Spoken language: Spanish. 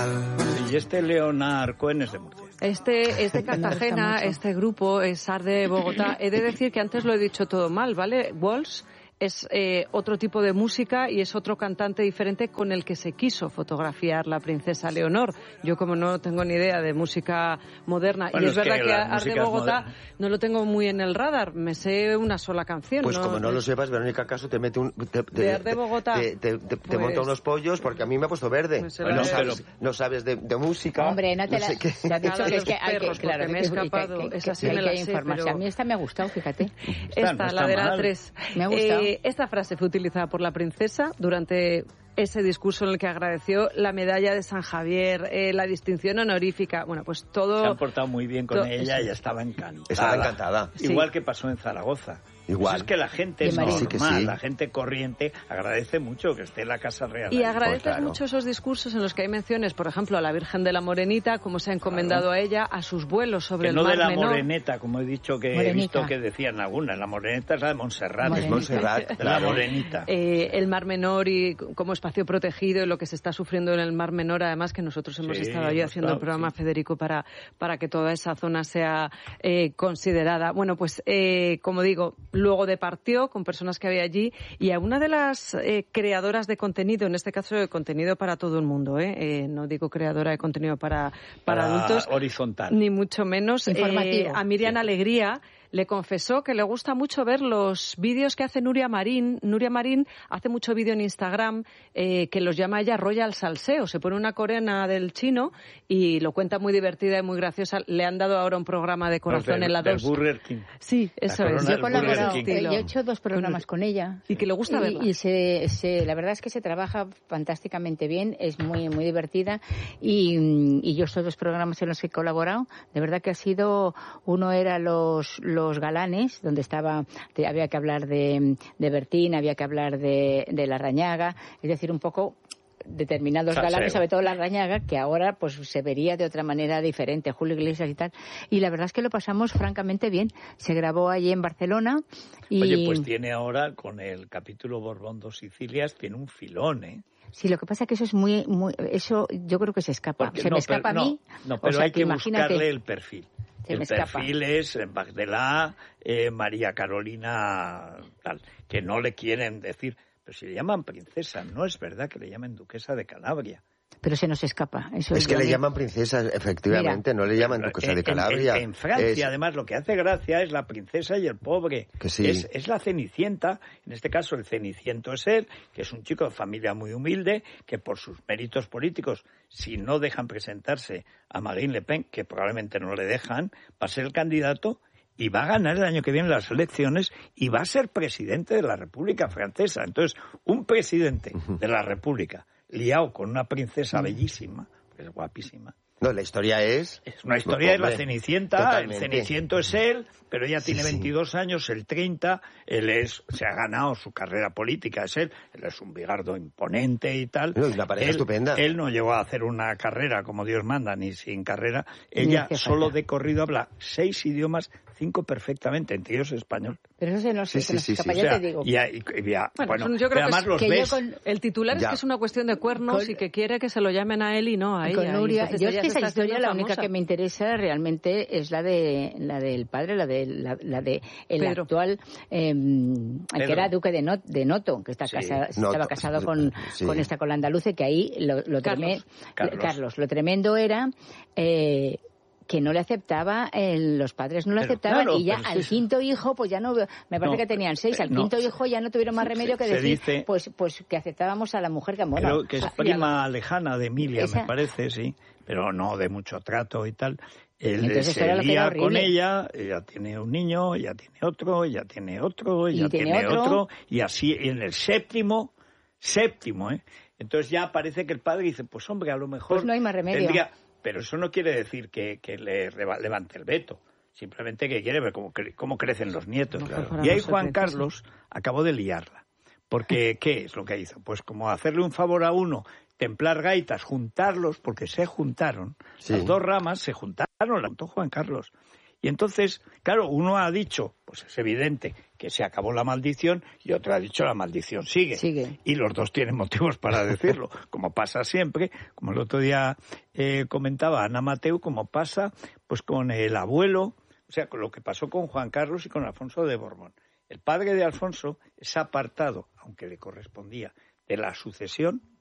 mal. Y este Leonard Cohen es de Murcia. Es de Cartagena, este grupo es Art de Bogotá. He de decir que antes lo he dicho todo mal, ¿vale? Walsh es otro tipo de música y es otro cantante diferente con el que se quiso fotografiar la princesa Leonor. Yo, como no tengo ni idea de música moderna, bueno, y es verdad que Art de Bogotá no lo tengo muy en el radar, me sé una sola canción. Pues como no lo sepas, Verónica Caso te mete de Art de Bogotá te monta unos pollos, porque a mí me ha puesto verde. Pues no sabes de música. Hombre, no te no sé qué. te has dicho que es que hay que, claro, me he escapado, esa sí me la sé, informarse. pero... A mí esta me ha gustado, fíjate. Esta, la de la 3. Me ha gustado. Esta frase fue utilizada por la princesa durante ese discurso en el que agradeció la medalla de San Javier, la distinción honorífica, bueno, pues todo... Se han portado muy bien con ella y estaba encantada. Estaba encantada. Igual que pasó en Zaragoza. Igual. Pues es que la gente normal, sí. la gente corriente, agradece mucho que esté en la Casa Real. Y ahí. agradeces Pues claro. mucho esos discursos en los que hay menciones, por ejemplo, a la Virgen de la Morenita, cómo se ha encomendado a ella, a sus vuelos sobre el no Mar de la Menor. Moreneta, como he dicho, que Morenita. he visto que decían algunas. La Moreneta es la de Montserrat. Morenita. Es Montserrat, La claro. Morenita. El Mar Menor y como espacio protegido y lo que se está sufriendo en el Mar Menor, además que nosotros hemos estado allí haciendo el programa, Federico, para que toda esa zona sea considerada. Bueno, pues como digo, luego departió con personas que había allí y a una de las creadoras de contenido, en este caso de contenido para todo el mundo, no digo creadora de contenido para adultos, horizontal, ni mucho menos, informativo. a Miriam Alegría le confesó que le gusta mucho ver los vídeos que hace Nuria Marín. Nuria Marín hace mucho vídeo en Instagram que los llama ella Royal Salseo. Se pone una coreana del chino y lo cuenta muy divertida y muy graciosa. Le han dado ahora un programa de corazón en la 2. Burger King. Sí, eso es. Yo he colaborado, Burger King. yo he hecho 2 programas con ella. Y que le gusta verla. Y la verdad es que se trabaja fantásticamente bien, es muy muy divertida y yo estos 2 programas en los que he colaborado, de verdad que ha sido, uno era los galanes, donde había que hablar de Bertín, había que hablar de Larrañaga, es decir, un poco determinados galanes, sobre todo Larrañaga, que ahora pues se vería de otra manera diferente, Julio Iglesias y tal, y la verdad es que lo pasamos francamente bien. Se grabó allí en Barcelona y... Oye, pues tiene ahora, con el capítulo Borbón dos Sicilias, tiene un filón, ¿eh? Sí, lo que pasa es que eso es muy eso yo creo que se escapa. Porque me escapa a mí. No, pero hay que buscarle el perfil. El perfil es Bagdelá, María Carolina, tal, que no le quieren decir, pero si le llaman princesa, no es verdad que le llamen duquesa de Calabria. Pero se nos escapa. Eso es que le llaman princesa, efectivamente, no le llaman duquesa de Calabria. En Francia, además, lo que hace gracia es la princesa y el pobre. Que sí. Es la Cenicienta, en este caso el Ceniciento es él, que es un chico de familia muy humilde, que por sus méritos políticos, si no dejan presentarse a Marine Le Pen, que probablemente no le dejan, va a ser el candidato y va a ganar el año que viene las elecciones y va a ser presidente de la República Francesa. Entonces, un presidente de la República liado con una princesa bellísima, que es guapísima. No, la historia es... Es una historia de la Cenicienta, totalmente. El Ceniciento es él, pero ella tiene 22 años, él 30, se ha ganado su carrera política, él es un bigardo imponente y tal. No, y una pareja estupenda. Él no llegó a hacer una carrera como Dios manda, ni sin carrera. Ella solo de corrido habla 6 idiomas, 5 perfectamente, entre ellos español. Pero eso se nos escapa, O ya sea, te digo. Bueno, yo creo además los que ves... el titular es que es una cuestión de cuernos y que quiere que se lo llamen a él y no a ella. Con Nuria, yo es que esa historia la única famosa. que me interesa realmente es la del padre, la de el Pedro. Actual, el que era duque de Noto, que estaba casado con la andaluce, que ahí Carlos, lo tremendo era que no le aceptaba, los padres no le aceptaban, y ya al quinto hijo, pues ya no, me parece que tenían 6, al quinto hijo ya no tuvieron más remedio que decir, pues que aceptábamos a la mujer que bueno, creo que es prima lejana de Emilia, me parece, sí, pero no de mucho trato y tal. Él se lía con ella tiene un niño, ella tiene otro, ella tiene otro, ella tiene otro, y así en el séptimo, entonces ya parece que el padre dice, pues hombre, a lo mejor pues no hay más remedio. Pero eso no quiere decir que le levante el veto. Simplemente que quiere ver cómo crecen los nietos. No, claro. Y ahí Juan Carlos acabó de liarla. Porque, ¿qué es lo que hizo? Pues como hacerle un favor a uno, templar gaitas, juntarlos, porque se juntaron. Las 2 ramas se juntaron, la juntó Juan Carlos. Y entonces, claro, uno ha dicho, pues es evidente que se acabó la maldición, y otro ha dicho la maldición sigue. Y los dos tienen motivos para decirlo, como pasa siempre, como el otro día comentaba Ana Mateu, como pasa pues con el abuelo, o sea, con lo que pasó con Juan Carlos y con Alfonso de Borbón. El padre de Alfonso es apartado, aunque le correspondía, de la sucesión